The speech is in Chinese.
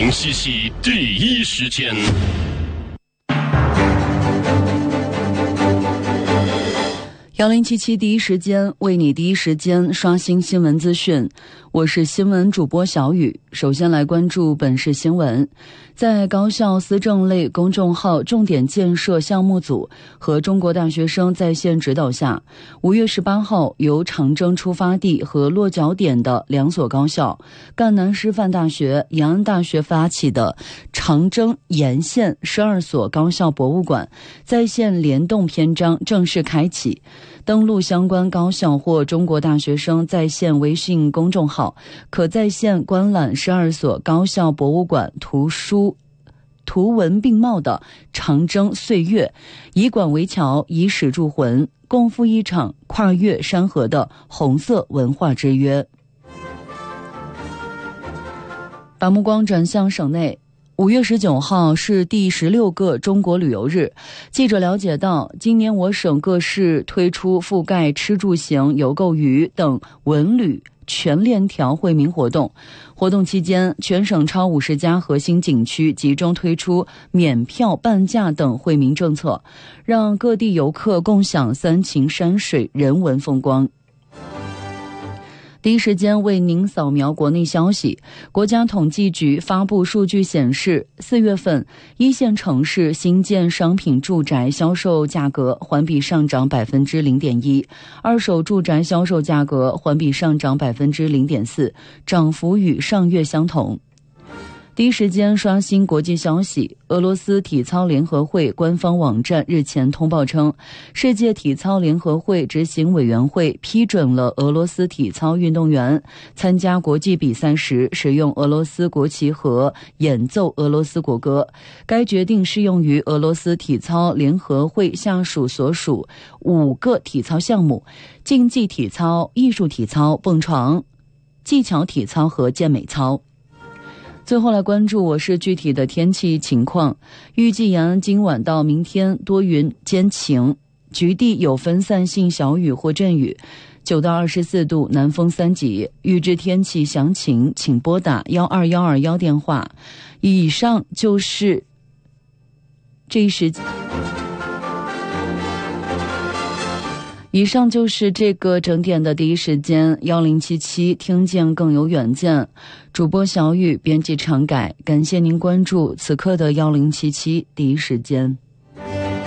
西西第一时间。 1077第一时间为你第一时间刷新新闻资讯，我是新闻主播小雨。首先来关注本市新闻。在高校思政类公众号重点建设项目组和中国大学生在线指导下，5月18号由长征出发地和落脚点的2所高校赣南师范大学、延安大学发起的长征沿线12所高校博物馆在线联动篇章正式开启。登录相关高校或中国大学生在线微信公众号，可在线观览12所高校博物馆图文并茂的长征岁月，以馆为桥，以史铸魂，共赴一场跨越山河的红色文化之约。把目光转向省内。5月19号是第16个中国旅游日。记者了解到，今年我省各市推出覆盖吃住行、邮购娱等文旅全链条惠民活动。活动期间，全省超50家核心景区集中推出免票、半价等惠民政策，让各地游客共享3秦山水人文风光。第一时间为您扫描国内消息。国家统计局发布数据显示，4月份一线城市新建商品住宅销售价格环比上涨 0.1%， 二手住宅销售价格环比上涨 0.4%， 涨幅与上月相同。第一时间刷新国际消息。俄罗斯体操联合会官方网站日前通报称，世界体操联合会执行委员会批准了俄罗斯体操运动员参加国际比赛时使用俄罗斯国旗和演奏俄罗斯国歌。该决定适用于俄罗斯体操联合会下属所属5个体操项目：竞技体操、艺术体操、蹦床、技巧体操和健美操。最后来关注我市具体的天气情况。预计延安今晚到明天多云间晴，局地有分散性小雨或阵雨，9到24度，南风3级。预知天气详情请拨打12121电话。以上就是这个整点的第一时间。1077听见更有远见，主播小雨，编辑常改。感谢您关注此刻的1077第一时间。